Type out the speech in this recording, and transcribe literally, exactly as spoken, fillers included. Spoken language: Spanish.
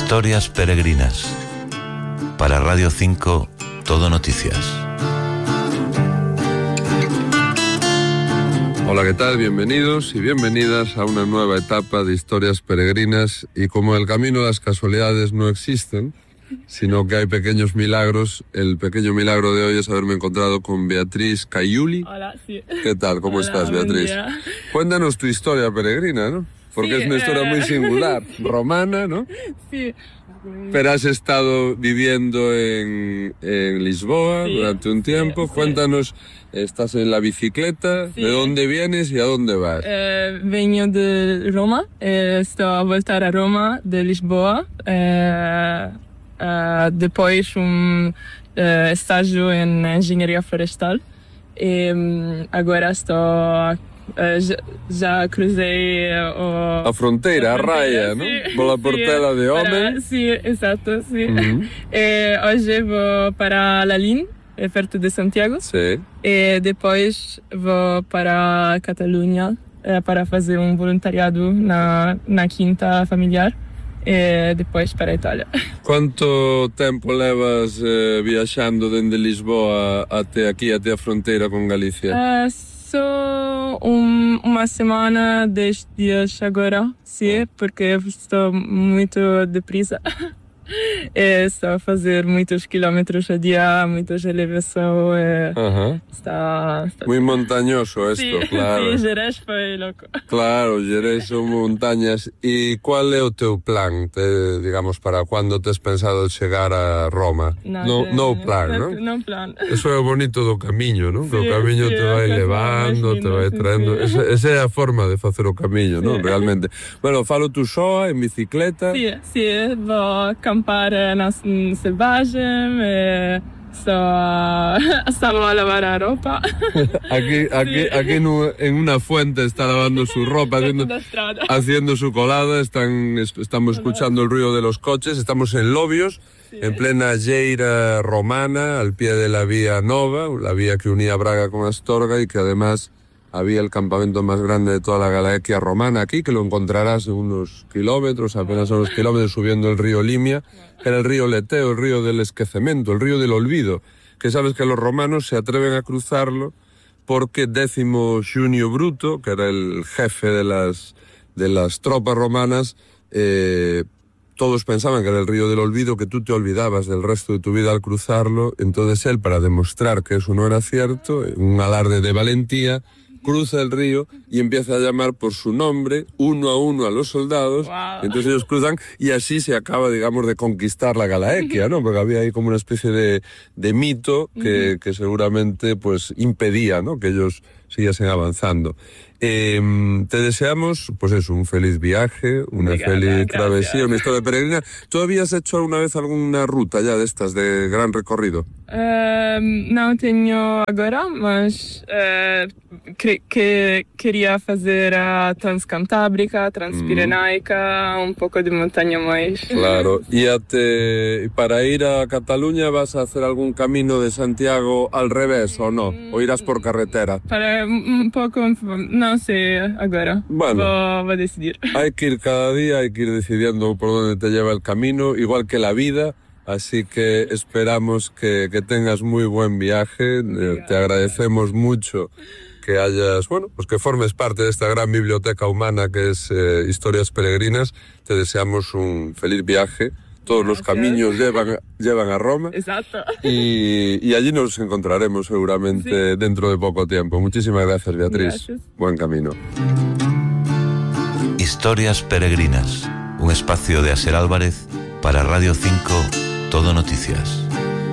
Historias peregrinas. Para Radio cinco, Todo Noticias. Hola, ¿qué tal? Bienvenidos y bienvenidas a una nueva etapa de Historias peregrinas. Y como el camino de las casualidades no existen, sino que hay pequeños milagros, el pequeño milagro de hoy es haberme encontrado con Beatriz Caiuli. Hola, sí. ¿Qué tal? ¿Cómo Hola, estás, Beatriz? Cuéntanos tu historia peregrina, ¿no? Porque sí, es una historia eh... muy singular, romana, ¿no? Sí. Pero has estado viviendo en, en Lisboa sí, durante un tiempo. Sí, Cuéntanos, estás en la bicicleta, sí. ¿De dónde vienes y a dónde vas? Eh, vengo de Roma, eh, sto a voltar a Roma de Lisboa, eh, eh, depois um eh, estágio em engenharia florestal e um, agora estou Uh, já, já cruzei uh, a fronteira, a, a raia, sim, não? Pela Portela sim, de Homem. Sim, exato, sim. Uhum. E hoje vou para Lalín, perto de Santiago. Sim. E depois vou para a Catalunha para fazer um voluntariado na, na quinta familiar. E depois para a Itália. Quanto tempo levas eh, viajando desde Lisboa até aqui, até a fronteira com Galícia? Uh, só um, uma semana, dez dias agora, sim, porque estou muito depressa. É só fazer muitos quilómetros a dia, muitas elevações. É, uh-huh. está, está... Muy montañoso esto, sí, claro. Sí, Jerez foi louco. Claro, Jerez son montañas. E qual é o teu plan, te, digamos, para quando tes pensado chegar a Roma? No, no, no no plan, no, non? No plan. Eso é o bonito do camiño, non? Que sí, o camiño sí, te vai levando, te vai traendo. Sí, sí. Esa, esa é a forma de facer o camiño, sí. Non? Realmente. Bueno, falo tú soa, en bicicleta? Sí, sí, vou acampar na selvagem, e só estamos a lavar a roupa. Aquí, aquí, sí. Aquí no, en una fuente está lavando su ropa, haciendo, haciendo su colada. Están, estamos escuchando el ruido de los coches. Estamos en Lobios, sí. En plena lleira romana, al pie de la Vía Nova, la vía que unía Braga con Astorga y que además había el campamento más grande de toda la Galaequia romana aquí, que lo encontrarás en unos kilómetros, apenas a unos kilómetros, subiendo el río Limia, que era el río Leteo, el río del esquecimiento, el río del olvido, que sabes que los romanos se atreven a cruzarlo porque Décimo Junio Bruto, que era el jefe de las, de las tropas romanas, eh, todos pensaban que era el río del olvido, que tú te olvidabas del resto de tu vida al cruzarlo. Entonces él, para demostrar que eso no era cierto, un alarde de valentía, cruza el río y empieza a llamar por su nombre uno a uno a los soldados. Wow. Entonces ellos cruzan y así se acaba, digamos, de conquistar la Galaequia, ¿no? Porque había ahí como una especie de, de mito que, uh-huh. que seguramente pues impedía, ¿no?, que ellos siguiesen avanzando. Eh, te deseamos, pues eso, un feliz viaje, una Obrigada, feliz travesía, gracias. Una historia peregrina. ¿Tú habías hecho alguna vez alguna ruta ya de estas, de gran recorrido? Uh, não tenho agora, mas uh, que, que, queria fazer a Transcantábrica, Transpirenaica, mm. un poco de montaña más. Claro. ¿Y te, para ir a Cataluña vas a hacer algún camino de Santiago al revés o no? ¿O irás por carretera? Para un poco, no sé agora. Bueno, vou, vou decidir. Hay que ir cada día, hay que ir decidiendo por dónde te lleva el camino, igual que la vida. Así que esperamos que, que tengas muy buen viaje. Gracias. Te agradecemos mucho que hayas, bueno, pues que formes parte de esta gran biblioteca humana que es eh, Historias Peregrinas. Te deseamos un feliz viaje. Todos Gracias. Los caminos llevan, llevan a Roma. Exacto. Y, y allí nos encontraremos seguramente sí. dentro de poco tiempo. Muchísimas gracias, Beatriz. Gracias. Buen camino. Historias Peregrinas, un espacio de Aser Álvarez para Radio cinco, Todo Noticias.